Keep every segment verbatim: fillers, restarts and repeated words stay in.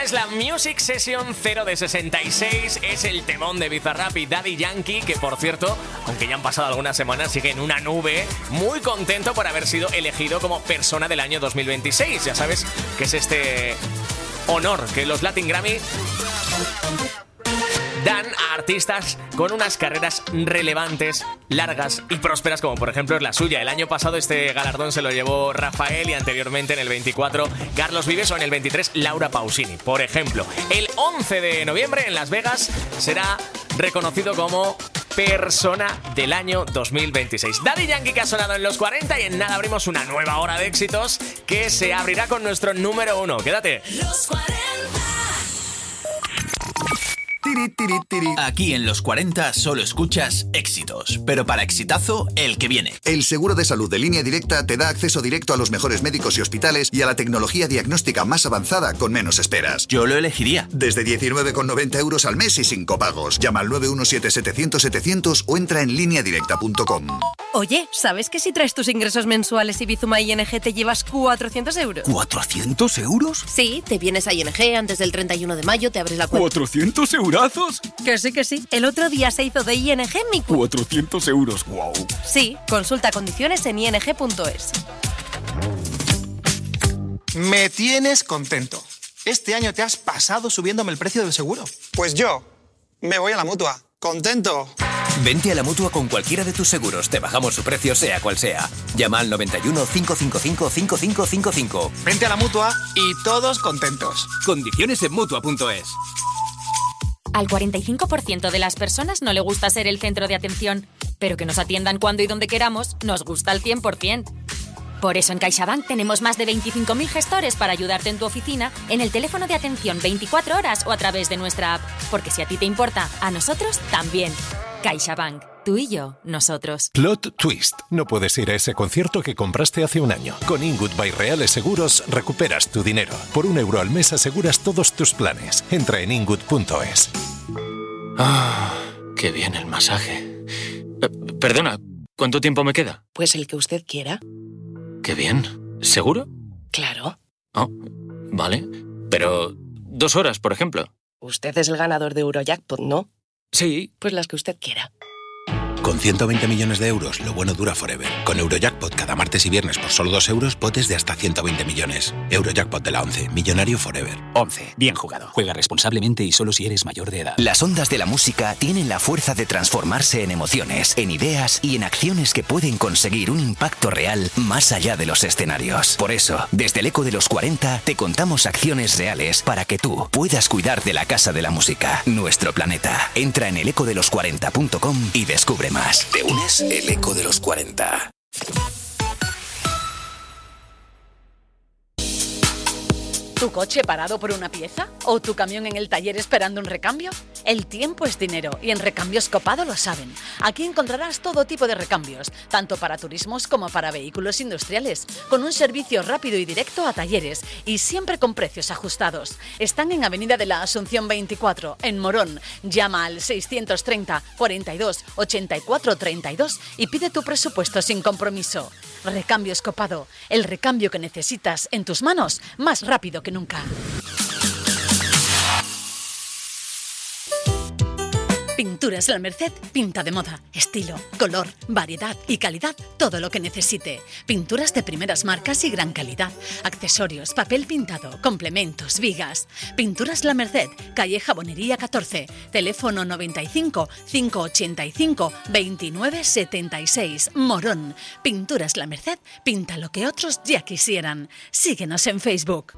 es la Music Session cero de sesenta y seis. Es el temón de Bizarrap y Daddy Yankee, que por cierto, aunque ya han pasado algunas semanas, sigue en una nube. Muy contento por haber sido elegido como persona del año dos mil veintiséis. Ya sabes que es este honor que los Latin Grammy dan a artistas con unas carreras relevantes, largas y prósperas, como por ejemplo es la suya. El año pasado este galardón se lo llevó Rafael y anteriormente en el veinticuatro Carlos Vives o en el veintitrés Laura Pausini, por ejemplo. El once de noviembre en Las Vegas será reconocido como persona del año dos mil veintiséis. Daddy Yankee, que ha sonado en los cuarenta, y en nada abrimos una nueva hora de éxitos que se abrirá con nuestro número uno. Quédate. Los cuarenta. Aquí en Los cuarenta solo escuchas éxitos, pero para exitazo, el que viene. El seguro de salud de Línea Directa te da acceso directo a los mejores médicos y hospitales y a la tecnología diagnóstica más avanzada con menos esperas. Yo lo elegiría. Desde diecinueve con noventa euros al mes y sin copagos. Llama al nueve uno siete setecientos setecientos o entra en línea directa punto com. Oye, ¿sabes que si traes tus ingresos mensuales y Bizuma I N G te llevas cuatrocientos euros? ¿cuatrocientos euros? Sí, te vienes a I N G antes del treinta y uno de mayo, te abres la cuenta. ¿cuatrocientos eurazos? Que sí, que sí. El otro día se hizo de I N G mi cu... cuatrocientos euros, wow. Sí, consulta condiciones en i n g punto es. Me tienes contento. Este año te has pasado subiéndome el precio del seguro. Pues yo me voy a la Mutua. Contento. Vente a la Mutua con cualquiera de tus seguros. Te bajamos su precio, sea cual sea. Llama al noventa y uno, cinco cinco cinco, cinco cinco cinco cinco. Vente a la Mutua y todos contentos. Condiciones en Mutua punto es. Al cuarenta y cinco por ciento de las personas no le gusta ser el centro de atención, pero que nos atiendan cuando y donde queramos nos gusta al cien por ciento. Por eso en CaixaBank tenemos más de veinticinco mil gestores para ayudarte en tu oficina, en el teléfono de atención veinticuatro horas o a través de nuestra app. Porque si a ti te importa, a nosotros también. CaixaBank. Tú y yo, nosotros. Plot Twist. No puedes ir a ese concierto que compraste hace un año. Con Ingood by Reales Seguros recuperas tu dinero. Por un euro al mes aseguras todos tus planes. Entra en ingood punto es. Ah, qué bien el masaje. Eh, perdona, ¿cuánto tiempo me queda? Pues el que usted quiera. Qué bien. ¿Seguro? Claro. Oh, vale. Pero dos horas, por ejemplo. Usted es el ganador de Eurojackpot, ¿no? Sí. Pues las que usted quiera. Con ciento veinte millones de euros, lo bueno dura forever. Con Eurojackpot cada martes y viernes por solo dos euros, potes de hasta ciento veinte millones. Eurojackpot de la once, millonario forever. once. Bien jugado. Juega responsablemente y solo si eres mayor de edad. Las ondas de la música tienen la fuerza de transformarse en emociones, en ideas y en acciones que pueden conseguir un impacto real más allá de los escenarios. Por eso, desde el Eco de los cuarenta, te contamos acciones reales para que tú puedas cuidar de la Casa de la Música, nuestro planeta. Entra en el eco de los cuarenta punto com y descubre más. ¿Te unes? El Eco de los cuarenta. ¿Tu coche parado por una pieza? ¿O tu camión en el taller esperando un recambio? El tiempo es dinero y en Recambios Copado lo saben. Aquí encontrarás todo tipo de recambios, tanto para turismos como para vehículos industriales, con un servicio rápido y directo a talleres y siempre con precios ajustados. Están en Avenida de la Asunción veinticuatro, en Morón. Llama al seiscientos treinta, cuarenta y dos, ochenta y cuatro treinta y dos y pide tu presupuesto sin compromiso. Recambios Copado, el recambio que necesitas en tus manos más rápido que nunca. Pinturas La Merced pinta de moda, estilo, color, variedad y calidad, todo lo que necesite. Pinturas de primeras marcas y gran calidad, accesorios, papel pintado, complementos, vigas. Pinturas La Merced, calle Jabonería catorce, teléfono noventa y cinco, cinco ochenta y cinco, veintinueve setenta y seis, Morón. Pinturas La Merced, pinta lo que otros ya quisieran. Síguenos en Facebook.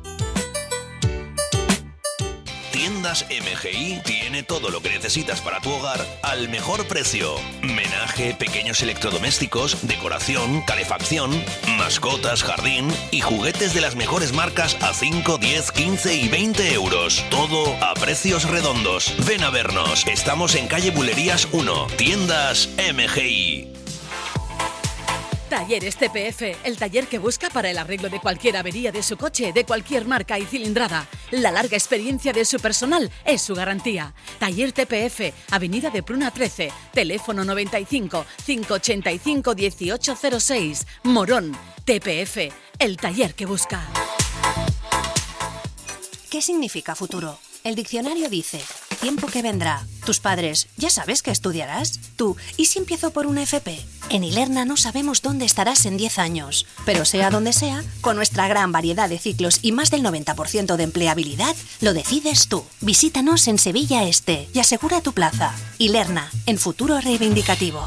Tiendas M G I tiene todo lo que necesitas para tu hogar al mejor precio. Menaje, pequeños electrodomésticos, decoración, calefacción, mascotas, jardín y juguetes de las mejores marcas a cinco, diez, quince y veinte euros. Todo a precios redondos. Ven a vernos. Estamos en calle Bulerías uno. Tiendas M G I. Talleres T P F, el taller que busca para el arreglo de cualquier avería de su coche, de cualquier marca y cilindrada. La larga experiencia de su personal es su garantía. Taller T P F, Avenida de Pruna trece, teléfono noventa y cinco, cinco ochenta y cinco, dieciocho cero seis, Morón. T P F, el taller que busca. ¿Qué significa futuro? El diccionario dice, tiempo que vendrá. Tus padres, ¿ya sabes qué estudiarás? Tú, ¿y si empiezo por una F P? En Ilerna no sabemos dónde estarás en diez años, pero sea donde sea, con nuestra gran variedad de ciclos y más del noventa por ciento de empleabilidad, lo decides tú. Visítanos en Sevilla Este y asegura tu plaza. Ilerna, en futuro reivindicativo.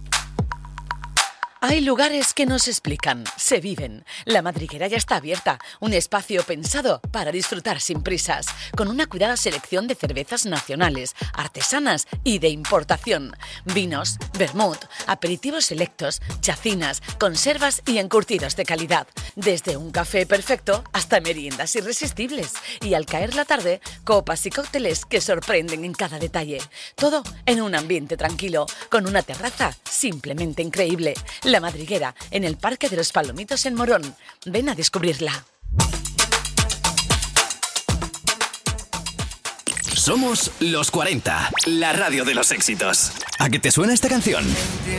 Hay lugares que no se explican, se viven. La Madriguera ya está abierta, un espacio pensado para disfrutar sin prisas, con una cuidada selección de cervezas nacionales, artesanas y de importación. Vinos, vermut, aperitivos selectos, chacinas, conservas y encurtidos de calidad. Desde un café perfecto hasta meriendas irresistibles. Y al caer la tarde, copas y cócteles que sorprenden en cada detalle. Todo en un ambiente tranquilo, con una terraza simplemente increíble. La Madriguera, en el Parque de los Palomitos en Morón. Ven a descubrirla. Somos los cuarenta, la radio de los éxitos. ¿A qué te suena esta canción?